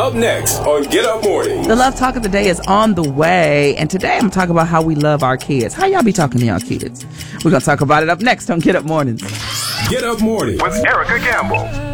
Up next on Get Up Mornings. The Love Talk of the Day is on the way, and today I'm talking about how we love our kids. How y'all be talking to y'all kids? We're going to talk about it up next on Get Up Mornings. Get Up Mornings with Erica Campbell.